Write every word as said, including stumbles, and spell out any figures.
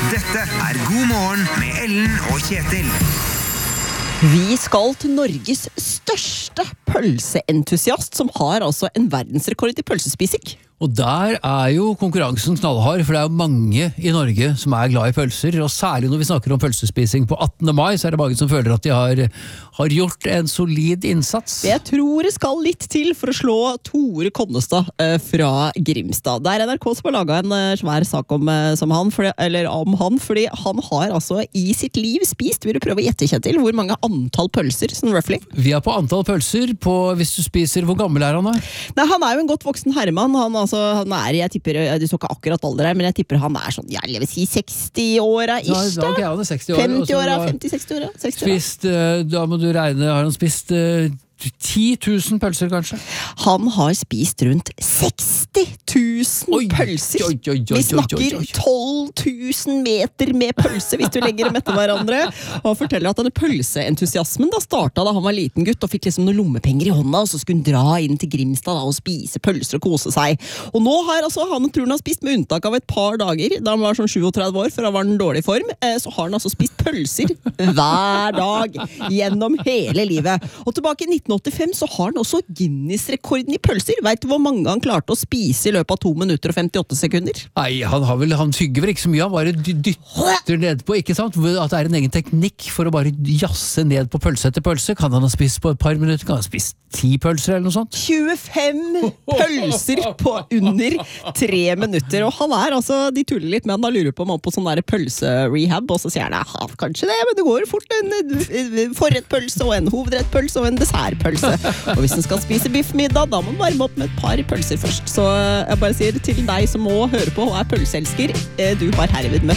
Dette er God morgen med Ellen og Kjetil. Vi skal til Norges største pølseentusiast, som har altså en verdensrekord i pølsespising. Og der er jo konkurransen knallhard, for det er jo mange i Norge som er glad i pølser, og særlig når vi snakker om pølsespising på attende mai, så er det mange som føler at de har, har gjort en solid innsats. Jeg tror det skal litt til for å slå Tore Konnestad eh, fra Grimstad. Det er N R K som har laget en eh, svær sak om, eh, som han, fordi, eller om han, fordi han har altså i sitt liv spist, vil du prøve å gjette, Kjetil, hvor mange antall pølser, sånn roughly? Vi er på antall pølser, på hvis du spiser, hvor gammel er han da? Nei, han er jo en godt voksen herremann, han altså, han er, jeg tipper, du så ikke akkurat alder her, men jeg tipper han er sånn, jeg vil si seksti-åra-ish da? Ja, ok, han er seksti år. femti-åra, femti-seksti-åra. Spist, da må du regne, har han spist uh, ti tusen pølser kanskje? Han har spist rundt seksti tusen oi, pølser. Oi, oi, oi, Vi snakker oi, oi, oi. tolv tusen meter med pølse hvis du legger dem etter hverandre. Og han forteller at denne pølseentusiasmen da startet da han var liten gutt og fikk liksom noen lommepenger i hånda, og så skulle han dra inn til Grimstad da, og spise pølser og kose seg. Og nå har altså han tror han har spist, med unntak av et par dager, da han var sånn syttitre år, for han var i en dårlig form, så har han altså spist pølser hver dag gjennom hele livet. Og tilbake i nitten åttifem så har han også Guinness-rekorden i pølser. Vet du hvor mange han klarte å spise i løpet av to minutter og femtiåtte sekunder? Nei, han, har vel, han tygger vel ikke så mye, han bare dy- dytter ned på, ikke sant? At det er en egen teknikk for å bare jasse ned på pølse etter pølse. Kan han ha spist på et par minutter? Kan han ha spist ti pølser eller noe sånt? tjuefem pølser på under tre minutter, og han er altså, de tuller litt med han, da lurer på om han på sånn der pølserehab, og så sier han, ja, kanskje det, men det går fort en forrettpølse og en hovedrettpølse og en dessertpølse. Og hvis han skal spise biffmiddag, da må han varme opp med et par pølser først. Så jeg bare sier til deg som må høre på og er pølseelsker, du har herved møtt